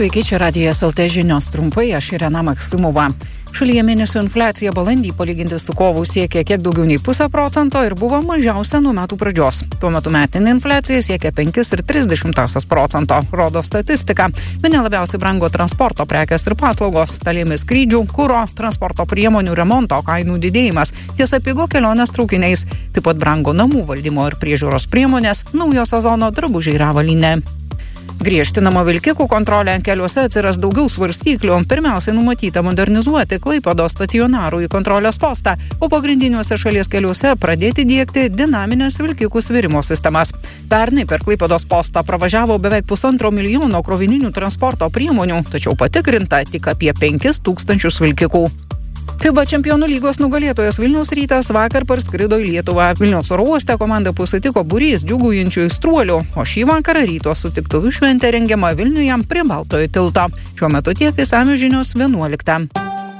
Sveiki, čia Radijas LT žinios trumpai, aš Irena Maksimova. Šalyje mėnesio infliacija balandį palyginti su kovu siekė kiek daugiau nei 0,5% ir buvo mažiausia nuo metų pradžios. Tuo metu metinė infliacija siekė 5,3%, rodo statistika. Bene labiausiai brango transporto prekės ir paslaugos, dalimi skrydžių, kuro, transporto priemonių remonto kainų didėjimas. Tiesa, pigo kelionės traukiniais, taip pat brango namų valdymo ir priežiūros priemonės, naujo sezono drabužiai ir avalynė. Griežtinama vilkikų kontrolė, keliuose atsiras daugiau svarstyklių. Pirmiausiai numatyta modernizuoti Klaipėdos stacionarų į kontrolės postą, o pagrindiniuose šalies keliuose pradėti diegti dinaminės vilkikų svirimo sistemas. Pernai per Klaipėdos postą pravažiavo beveik 1,5 milijono krovininių transporto priemonių, tačiau patikrinta tik apie 5,000 vilkikų. FIBA čempionų lygos nugalėtojas Vilniaus Rytas vakar parskrido į Lietuvą. Vilniaus oro uoste komanda pasitiko būrys džiūgaujančių aistruolių, o šį vakarą ryto sutiktuvių šventė rengiama Vilniuje prie Baltojo tilto. Šiuo metu tiek išsamios žinios 11.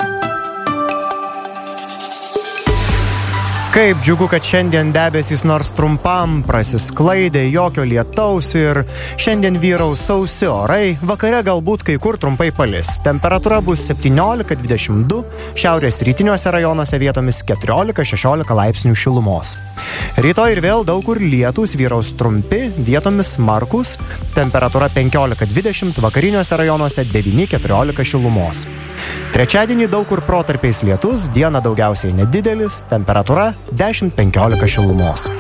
Kaip džiugu, kad šiandien debesys nors trumpam prasisklaidė, jokio lietaus ir šiandien vyraus sausi orai, vakare galbūt kai kur trumpai palis. Temperatūra bus 17-22, šiaurės rytiniuose rajonuose vietomis 14-16 laipsnių šilumos. Rytoj ir vėl daug kur lietūs, vyraus trumpi, vietomis smarkus, temperatūra 15-20, vakariniuose rajonuose 9-14 šilumos. Trečiadienį daug kur protarpiais lietus, dieną daugiausiai nedidelis, temperatūra 10-15 šilumos.